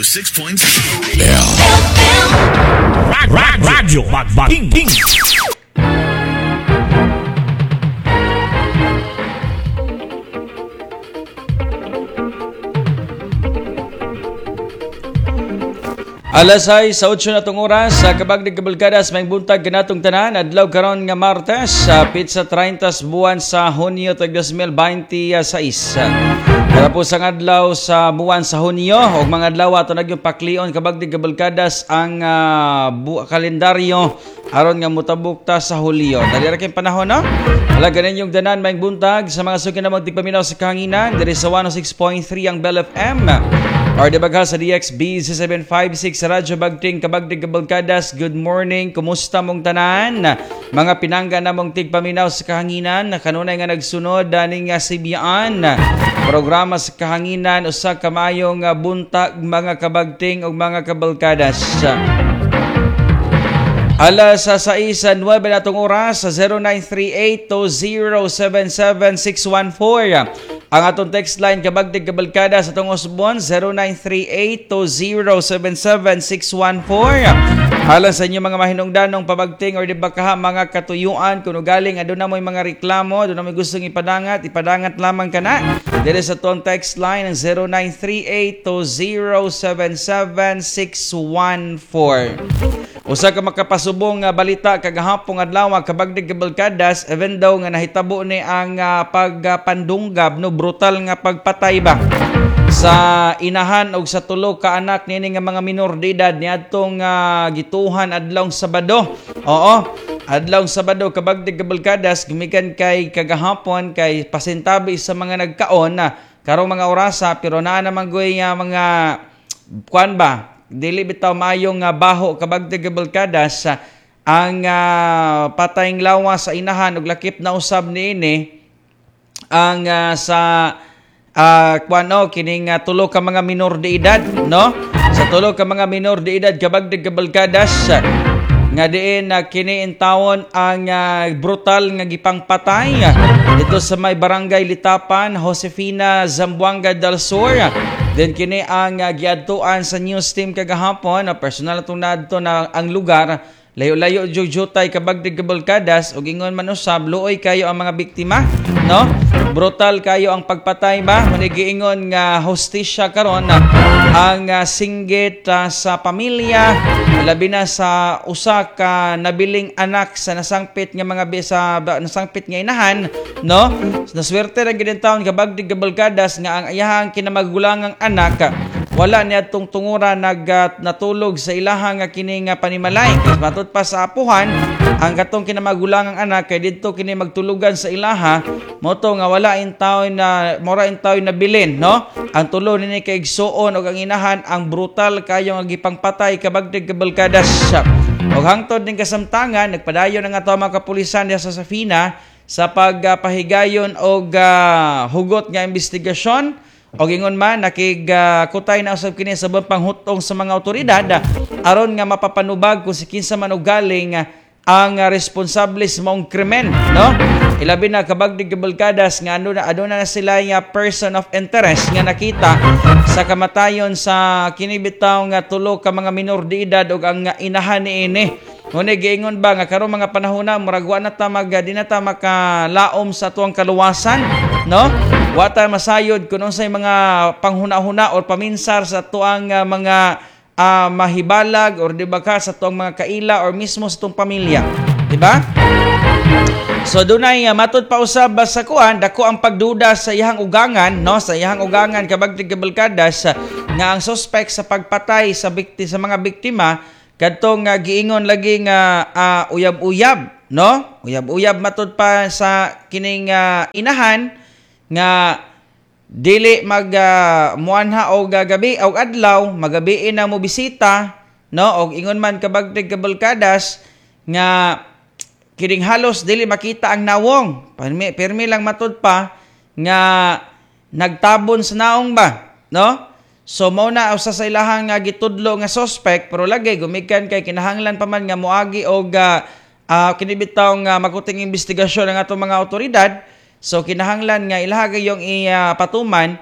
106.0. Radyo Magbating. Alas 6 sa 8 na itong oras sa kabagdig kabalkadas may buntag kanatong tanan adlaw karon nga Martes sa pizza 30 buwan sa Hunyo tag 2026. Tapos ang adlaw sa buwan sa Hunyo ug mga adlaw ato nagyong paklion kabagdig kabalkadas ang kalendaryo aron nga mutabok ta sa Hulyo. Dali ra kay panahon no? Wala ganin yung danan may buntag sa mga suki na magtigpaminaw sa kahanginan diri sa 106.3 ang Bell FM. Or debagha sa DXB 756 sa Radyo Bagting kabagdig kabalkadas. Good morning, kumusta mong tanan? Mga pinangga na mong tigpaminaw sa kahanginan, kanunay nga nagsunod daning sibiyaan. Programa sa kahanginan usa ka maayong buntag mga kabagting ug mga kabalkadas. Alas sa 6:09 na itong oras sa 0938-077-614. Ang atong text line kabagdig kabalkada sa itong usbon 0938-077-614. Alas sa inyo mga mahinungdanong pabagting or dibakaha mga katuyuan kung galing aduna mo'y mga reklamo, aduna mo'y gustong ipadangat lamang kana. Dili sa itong text line ang 0938-077-614. Usa ka makapasubong balita kagahapon adlaw kabagdig kabalkadas even daw nga nahitabo ni ang pagpandunggab no brutal nga pagpatay ba sa inahan og sa tulo ka anak nini nga mga minor de edad niadtong gituhan adlaw Sabado. Oo, adlaw Sabado kabagdig kabalkadas gumikan kay kagahapon kay pasintabi sa mga nagkaon na karong mga orasa pero naa naman goy mga kuan ba dili bitaw maayong baho kabagdig kabalkadas ang patayng lawas sa inahan ug lakip na usab niini ang sa kining tulo ka mga minor de edad no sa tulo ka mga minor de edad kabagdig kabalkadas nga diin kini intawon ang brutal nga gipangpatay dito sa may barangay Litapan, Josefina, Zamboanga del Sur. Then kini ang giadtuan sa news team kagahapon na personal itong nadto na ang lugar layo-layo jujutay kabagdig kabalkadas ug ingon man usab luoy kayo ang mga biktima no brutal kayo ang pagpatay ba manigiingon nga hostisya karon ang singgit sa pamilya labi na sa usa ka nabiling anak sa nasangpit nga mga nasangpit nga inahan no naswerte ra gid taon kabagdig kabalkadas nga ang iyahang kinamagulangang anak wala niya itong tungura natulog sa ilahang kini nga panimalay. Kasi matut pa sa apuhan, ang katong kinamagulangang anak, kay dito kini magtulugan sa ilaha, moto nga wala in taon na, mora in taon na bilin, no? Ang tulo nini kay igsuon o ang inahan, ang brutal kayo nga gipangpatay kabagdig kabalkadas. O hangtod ning kasamtangan, nagpadayon ang ato mga kapulisan sa Safina sa pagpahigayon og hugot nga investigasyon. O gingon man nakigkutay na usab kini sa panghutong sa mga otoridad aron nga mapapanubag kung si kinsa man og galing ang responsable sa maong krimen no ilabi na kabagdig kabalkadas nga aduna na sila nga person of interest nga nakita sa kamatayon sa kini bitaw nga tulo ka mga minor de edad ug ang inahan niini ngunit giingon ba nga karong mga panahon na murag wa na ta di na ta makalaom sa tuwang kaluwasan no wa ta masayod kun unsay mga panghuna-huna or paminsar sa tuang mga mahibalag or di ba ka sa tuang mga kaila or mismo sa tuang pamilya di ba so dunay matud pa usab sa kuan dako ang pagduda sa iyang ugangan no sa iyang ugangan kabagdig kabalkadas nga ang suspect sa pagpatay sa mga biktima kadtong giingon lagi nga uyab-uyab no uyab-uyab matud pa sa kining inahan nga dili muanha og gabi og adlaw magabiin na mo bisita no og ingon man kabagdig kabalkadas nga kining halos dili makita ang nawong permi lang matud pa nga nagtabon sa naong ba no so mao na usa sa ilahang gitudlo nga suspect pero lagi gumikan kay kinahanglan pa man nga moagi og kini bitaw nga makuting investigasyon ng atong mga otoridad. So kinahanglan nga ilaha gayong patuman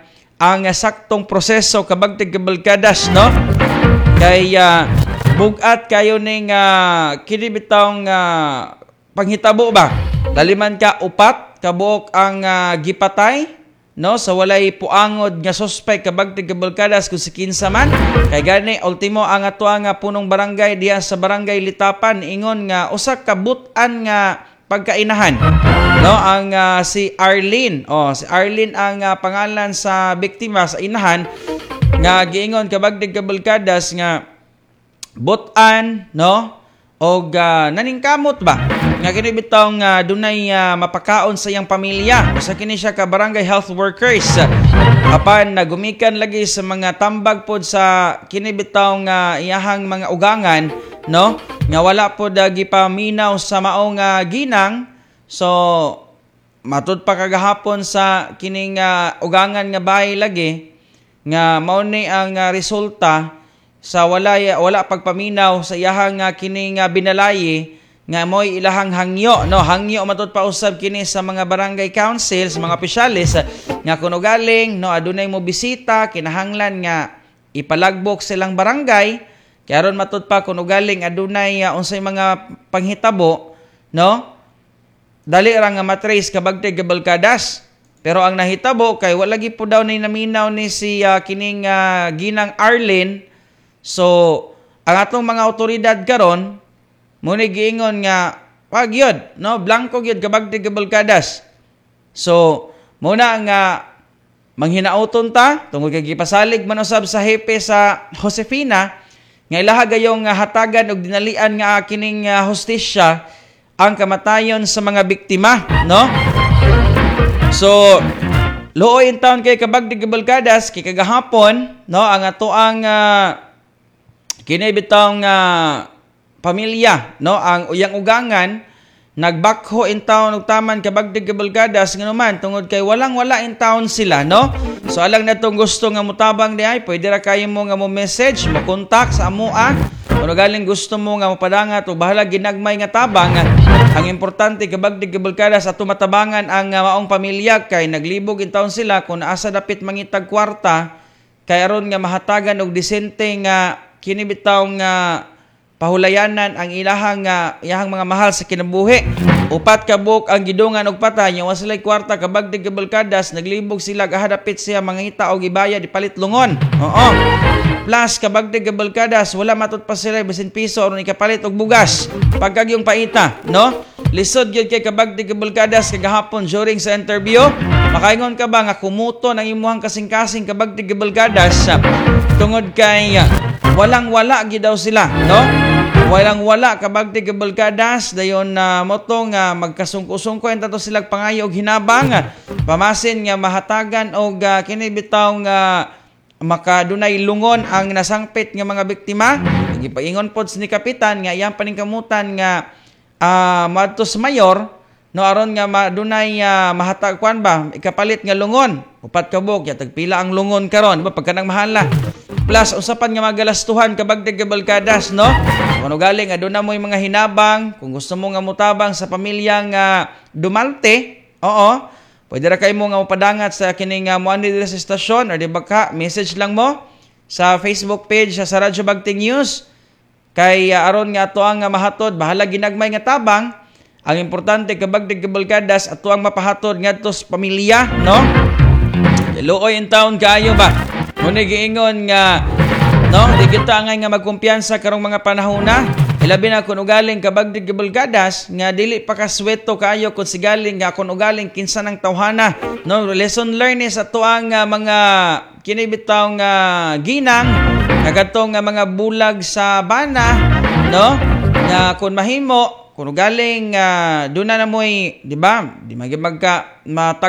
ang saktong proseso kabagtig kabalkadas, no? Kay bugat kayo ning kini bitawng panghitabo ba? Daliman ka upat kabuok ang gipatay, no, sa walay puangod nga suspect kabagtig kabalkadas kung si kinsa man. Kay gani ultimo ang atoa nga punong barangay diya sa barangay Litapan ingon nga usa ka but-an nga pagkainahan, no, ang si Arlene. Si Arlene ang pangalan sa biktima sa inahan nga giingon kabagtig kabalkadas nga but-an, no, og naningkamot ba nga kini bitawng dunay mapakaon sa iyang pamilya. Usa kini siya ka barangay health workers apan nagumikan lagi sa mga tambag pod sa kini bitawng iyahang mga ugangan, no, nga wala pod gipaminaw sa maong ginang. So matud pa kagahapon sa kining ugangan nga bahay lagi nga mao ni ang resulta sa wala pagpaminaw sa iyahang kining binalayi nga mo'y ilahang hangyo, no, hangyo matud pa usab kini sa mga barangay councils, mga opisyalis nga kuno galing, no, adunay mo bisita kinahanglan nga ipalagbok silang barangay kay aron matud pa kuno galing adunay unsay mga panghitabo, no, dali ra nga matrace kabagtig kabalkadas. Pero ang nahitabo kay wala gi po daw ni naminaw ni si kining ginang Arlene. So ang atong mga awtoridad karon muna giingon nga wag yun, no, blanco yun kabagtig kabalkadas. So muna nga manghinauton ta tungod kay gipasalig man usab sa hepe sa Josefina nga ilaha gayong hatagan og dinalian nga kining hustisya ang kamatayon sa mga biktima, no. So luoy in town kay kabagtig kabalkadas kay kagahapon, no, ang atoang kini bitawng pamilya, no, ang uyang ugangan nagbakho in town og taman kabagtig kabalkadas nganuman tungod kay walang-wala in town sila, no. So alang natong gusto nga mutabang diay pwede ra kayo mo nga mo message, mo contact sa amoa kung galing gusto mo nga mapadangat o bahala ginagmay nga tabang. Ang importante kabagtig kabalkadas ato matabangan ang maong pamilya kay naglibog in town sila kung asa dapit mangitag kwarta kay aron nga mahatagan og disente nga kini bitawng pahulayanan ang iyahang mga mahal sa kinabuhi. Upat ka buok ang gidungan og patay nya wa sila kwarta kabagtig kabalkadas naglibog sila gahadapit siya mangita og ibaya di palit lungon. Plus kabagtig kabalkadas wala matud pa sila bisin piso aron ikapalit og bugas pagkagyong paita, no. Lisod gyud kay kabagtig kabalkadas kagahapon during sa interview makaingon ka ba nga kumuto ng imuhang kasing-kasing kabagtig kabalkadas tungod kay walang-wala gid daw sila, no. Walang-wala kabagtig kabalkadas dayon moto nga magkasungko-sungko ento sila pangayo og hinabang pamasin nga mahatagan og kini bitaw nga makadunay lungon ang nasangpit nga mga biktima. Gipaingon pod ni kapitan nga iyang paningkamutan nga madto sa mayor, no, aron nga madunay mahatag kwan ba ikapalit nga lungon upat ka buok ya tagpila ang lungon karon ba pagkanang mahala. Plus usapan nga magalastuhan kabagtig kabalkadas, no. Kuno galing aduna mo'y mga hinabang kung gusto mo nga mutabang sa pamilyang Dumalte, pwede ra kay mo nga mapadangat sa kining muandi diri sa estasyon or di ba ka message lang mo sa Facebook page sa Radyo Bagting News kay aron nga ato ang mahatod bahala ginagmay nga tabang. Ang importante kabagtig kabalkadas ato ang mapahatod ngadto sa pamilya, no. Luoy in town kaayo ba. Muna giingon nga, no, di kita ngay nga magkumpiyansa karong mga panahona. Ilabi na kung ugaling kabagdig kabalkadas nga dili pa kasweto kayo kung sigaling nga kung ugaling kinsa ng tawhana, no. Lesson learned sa tuang mga kinibitaw nga ginang kagatong nga mga bulag sa bana, no, nga kung mahimo kung ugaling doon na mo'y, di ba, di magka matag